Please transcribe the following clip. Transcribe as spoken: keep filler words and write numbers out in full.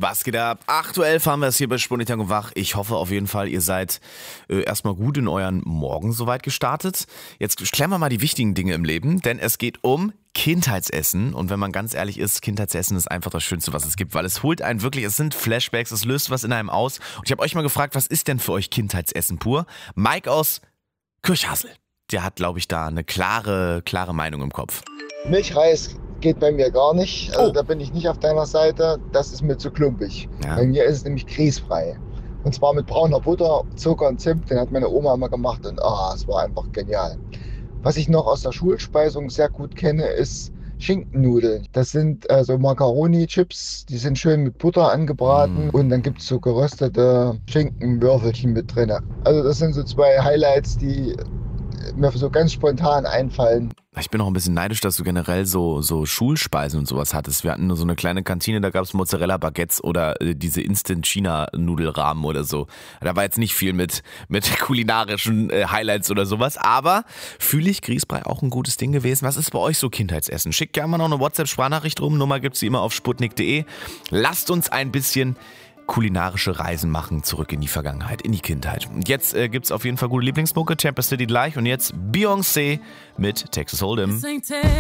Was geht ab? acht Uhr elf haben wir es hier bei Spontan und Wach. Ich hoffe auf jeden Fall, ihr seid äh, erstmal gut in euren Morgen soweit gestartet. Jetzt klären wir mal die wichtigen Dinge im Leben, denn es geht um Kindheitsessen. Und wenn man ganz ehrlich ist, Kindheitsessen ist einfach das Schönste, was es gibt, weil es holt einen wirklich, es sind Flashbacks, es löst was in einem aus. Und ich habe euch mal gefragt, was ist denn für euch Kindheitsessen pur? Mike aus Kirchhasel, der hat, glaube ich, da eine klare, klare Meinung im Kopf. Milchreis geht bei mir gar nicht, also Oh. da bin ich nicht auf deiner Seite, das ist mir zu klumpig. Ja. Bei mir ist es nämlich grießfrei. Und zwar mit brauner Butter, Zucker und Zimt, den hat meine Oma immer gemacht und ah, es war einfach genial. Was ich noch aus der Schulspeisung sehr gut kenne, ist Schinkennudeln. Das sind also Macaroni-Chips, die sind schön mit Butter angebraten Mm. und dann gibt es so geröstete Schinkenwürfelchen mit drin. Also das sind so zwei Highlights, die mir so ganz spontan einfallen. Ich bin auch ein bisschen neidisch, dass du generell so, so Schulspeisen und sowas hattest. Wir hatten nur so eine kleine Kantine, da gab es Mozzarella-Baguettes oder äh, diese Instant-China-Nudelrahmen oder so. Da war jetzt nicht viel mit, mit kulinarischen äh, Highlights oder sowas, aber fühle ich Grießbrei auch ein gutes Ding gewesen. Was ist bei euch so Kindheitsessen? Schickt gerne mal noch eine WhatsApp-Sprachnachricht rum, Nummer gibt's wie immer auf sputnik punkt de. Lasst uns ein bisschen kulinarische Reisen machen, zurück in die Vergangenheit, in die Kindheit. Und jetzt äh, gibt's auf jeden Fall gute Lieblingsmucke, Tampa City gleich und jetzt Beyoncé mit Texas Hold'em.